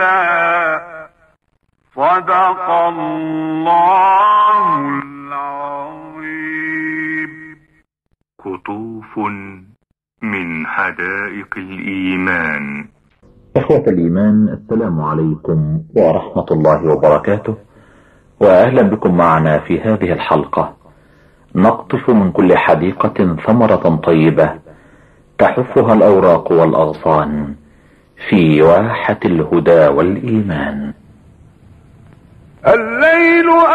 صدق الله العظيم. قطوف من حدائق الإيمان. إخوة الإيمان، السلام عليكم ورحمة الله وبركاته، وأهلا بكم معنا في هذه الحلقة. نقطف من كل حديقة ثمرة طيبة تحفها الأوراق والأغصان في واحة الهدى والإيمان. الليل